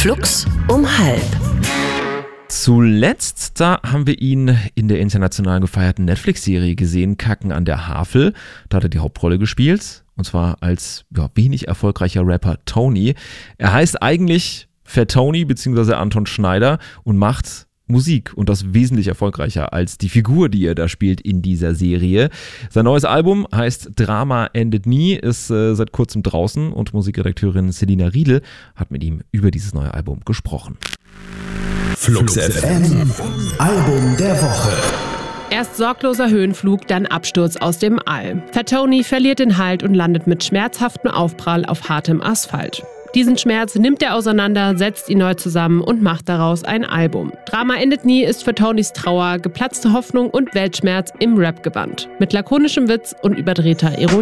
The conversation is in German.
Flux um 12:30. Zuletzt, da haben wir ihn in der international gefeierten Netflix-Serie gesehen, Kacken an der Havel. Da hat er die Hauptrolle gespielt, und zwar als wenig erfolgreicher Rapper Tony. Er heißt eigentlich Fat Tony bzw. Anton Schneider und macht Musik, und das wesentlich erfolgreicher als die Figur, die er da spielt in dieser Serie. Sein neues Album heißt Drama endet nie, ist seit kurzem draußen, und Musikredakteurin Selina Riedel hat mit ihm über dieses neue Album gesprochen. Flux FM, Album der Woche. Erst sorgloser Höhenflug, dann Absturz aus dem All. Fat Tony verliert den Halt und landet mit schmerzhaftem Aufprall auf hartem Asphalt. Diesen Schmerz nimmt er auseinander, setzt ihn neu zusammen und macht daraus ein Album. Drama endet nie ist für Tonys Trauer, geplatzte Hoffnung und Weltschmerz im Rap-Gewand. Mit lakonischem Witz und überdrehter Ironie.